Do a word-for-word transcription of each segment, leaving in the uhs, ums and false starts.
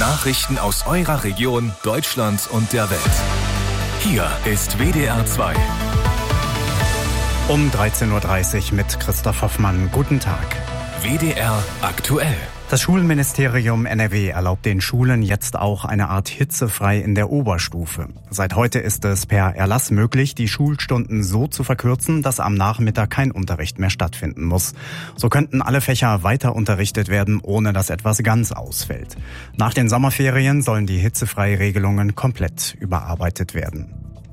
Nachrichten aus eurer Region, Deutschland und der Welt. Hier ist W D R zwei. Um dreizehn Uhr dreißig mit Christoph Hoffmann. Guten Tag. W D R aktuell. Das Schulministerium N R W erlaubt den Schulen jetzt auch eine Art hitzefrei in der Oberstufe. Seit heute ist es per Erlass möglich, die Schulstunden so zu verkürzen, dass am Nachmittag kein Unterricht mehr stattfinden muss. So könnten alle Fächer weiter unterrichtet werden, ohne dass etwas ganz ausfällt. Nach den Sommerferien sollen die hitzefreie Regelungen komplett überarbeitet werden.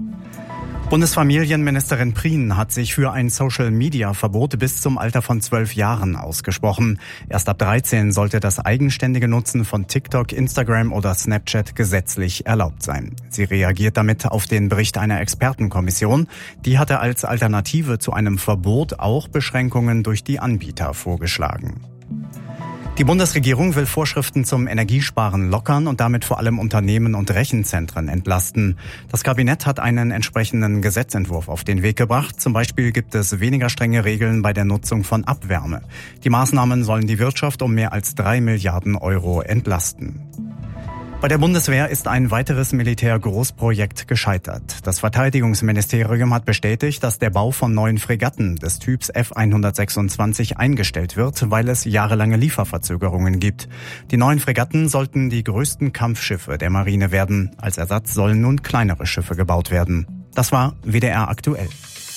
Bundesfamilienministerin Prien hat sich für ein Social-Media-Verbot bis zum Alter von zwölf Jahren ausgesprochen. Erst ab dreizehn sollte das eigenständige Nutzen von TikTok, Instagram oder Snapchat gesetzlich erlaubt sein. Sie reagiert damit auf den Bericht einer Expertenkommission. Die hatte als Alternative zu einem Verbot auch Beschränkungen durch die Anbieter vorgeschlagen. Die Bundesregierung will Vorschriften zum Energiesparen lockern und damit vor allem Unternehmen und Rechenzentren entlasten. Das Kabinett hat einen entsprechenden Gesetzentwurf auf den Weg gebracht. Zum Beispiel gibt es weniger strenge Regeln bei der Nutzung von Abwärme. Die Maßnahmen sollen die Wirtschaft um mehr als drei Milliarden Euro entlasten. Bei der Bundeswehr ist ein weiteres Militärgroßprojekt gescheitert. Das Verteidigungsministerium hat bestätigt, dass der Bau von neuen Fregatten des Typs F hundertsechsundzwanzig eingestellt wird, weil es jahrelange Lieferverzögerungen gibt. Die neuen Fregatten sollten die größten Kampfschiffe der Marine werden. Als Ersatz sollen nun kleinere Schiffe gebaut werden. Das war W D R aktuell.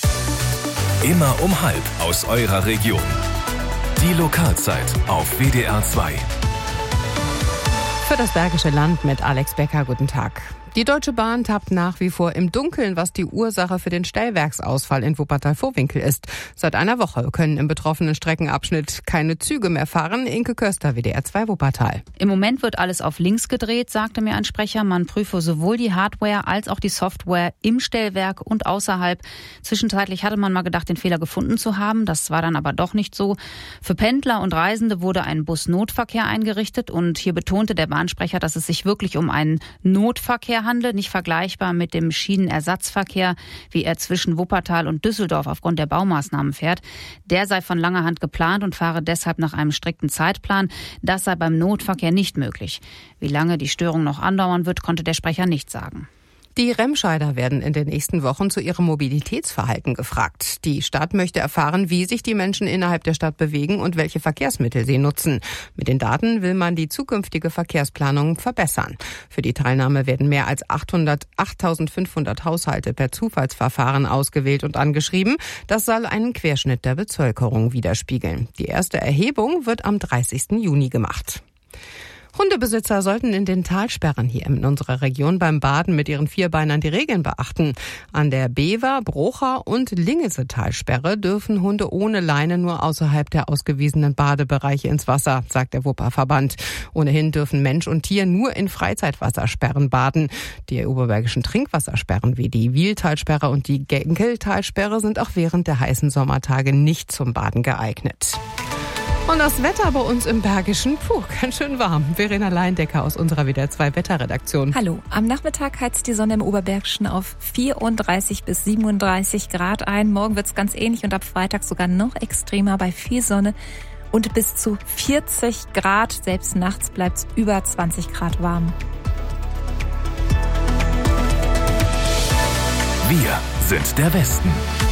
Immer um halb aus eurer Region. Die Lokalzeit auf W D R zwei. Für das Bergische Land mit Alex Becker, guten Tag. Die Deutsche Bahn tappt nach wie vor im Dunkeln, was die Ursache für den Stellwerksausfall in Wuppertal-Vohwinkel ist. Seit einer Woche können im betroffenen Streckenabschnitt keine Züge mehr fahren. Inke Köster, W D R zwei Wuppertal. Im Moment wird alles auf links gedreht, sagte mir ein Sprecher. Man prüfe sowohl die Hardware als auch die Software im Stellwerk und außerhalb. Zwischenzeitlich hatte man mal gedacht, den Fehler gefunden zu haben. Das war dann aber doch nicht so. Für Pendler und Reisende wurde ein Busnotverkehr eingerichtet. Und hier betonte der Bahnsprecher, dass es sich wirklich um einen Notverkehr handelt, nicht vergleichbar mit dem Schienenersatzverkehr, wie er zwischen Wuppertal und Düsseldorf aufgrund der Baumaßnahmen fährt. Der sei von langer Hand geplant und fahre deshalb nach einem strikten Zeitplan. Das sei beim Notverkehr nicht möglich. Wie lange die Störung noch andauern wird, konnte der Sprecher nicht sagen. Die Remscheider werden in den nächsten Wochen zu ihrem Mobilitätsverhalten gefragt. Die Stadt möchte erfahren, wie sich die Menschen innerhalb der Stadt bewegen und welche Verkehrsmittel sie nutzen. Mit den Daten will man die zukünftige Verkehrsplanung verbessern. Für die Teilnahme werden mehr als achttausendfünfhundert Haushalte per Zufallsverfahren ausgewählt und angeschrieben. Das soll einen Querschnitt der Bevölkerung widerspiegeln. Die erste Erhebung wird am dreißigsten Juni gemacht. Hundebesitzer sollten in den Talsperren hier in unserer Region beim Baden mit ihren Vierbeinern die Regeln beachten. An der Bever-, Brocher- und Lingese-Talsperre dürfen Hunde ohne Leine nur außerhalb der ausgewiesenen Badebereiche ins Wasser, sagt der Wupperverband. Ohnehin dürfen Mensch und Tier nur in Freizeitwassersperren baden. Die oberbergischen Trinkwassersperren wie die Wiel-Talsperre und die Genkel-Talsperre sind auch während der heißen Sommertage nicht zum Baden geeignet. Und das Wetter bei uns im Bergischen, puh, ganz schön warm. Verena Leindecker aus unserer W D R zwei Wetterredaktion. Hallo, am Nachmittag heizt die Sonne im Oberbergischen auf vierunddreißig bis siebenunddreißig Grad ein. Morgen wird's ganz ähnlich und ab Freitag sogar noch extremer bei viel Sonne und bis zu vierzig Grad. Selbst nachts bleibt's über zwanzig Grad warm. Wir sind der Westen.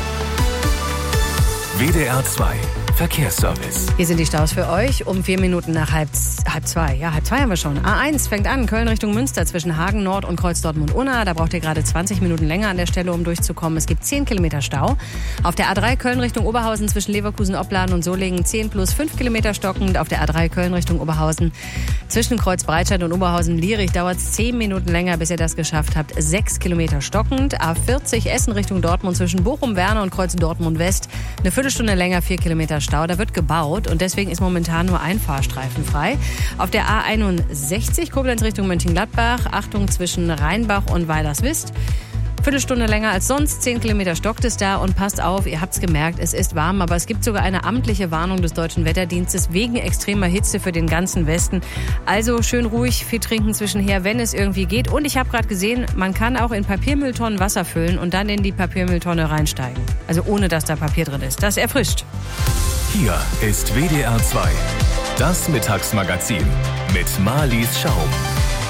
W D R zwei Verkehrsservice. Hier sind die Staus für euch um vier Minuten nach halb, halb zwei. Ja, halb zwei haben wir schon. A eins fängt an, Köln Richtung Münster zwischen Hagen Nord und Kreuz Dortmund-Unna. Da braucht ihr gerade zwanzig Minuten länger an der Stelle, um durchzukommen. Es gibt zehn Kilometer Stau. Auf der A drei Köln Richtung Oberhausen zwischen Leverkusen, Opladen und Solingen zehn plus fünf Kilometer stockend. Auf der A drei Köln Richtung Oberhausen zwischen Kreuz Breitscheid und Oberhausen-Lierich dauert es zehn Minuten länger, bis ihr das geschafft habt. sechs Kilometer stockend. A vierzig Essen Richtung Dortmund zwischen Bochum-Werner und Kreuz Dortmund-West. Eine Viertelstunde länger, vier Kilometer Stau. Da wird gebaut und deswegen ist momentan nur ein Fahrstreifen frei. Auf der A einundsechzig Koblenz Richtung Mönchengladbach. Achtung zwischen Rheinbach und Weilerswist. Viertelstunde länger als sonst, zehn Kilometer stockt es da und passt auf, ihr habt's gemerkt, es ist warm, aber es gibt sogar eine amtliche Warnung des Deutschen Wetterdienstes wegen extremer Hitze für den ganzen Westen. Also schön ruhig, viel trinken zwischenher, wenn es irgendwie geht. Und ich habe gerade gesehen, man kann auch in Papiermülltonnen Wasser füllen und dann in die Papiermülltonne reinsteigen. Also ohne, dass da Papier drin ist. Das erfrischt. Hier ist W D R zwei, das Mittagsmagazin mit Marlies Schaum.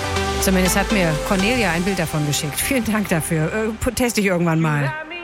Zumindest hat mir Cornelia ein Bild davon geschickt. Vielen Dank dafür. Äh, teste ich irgendwann mal.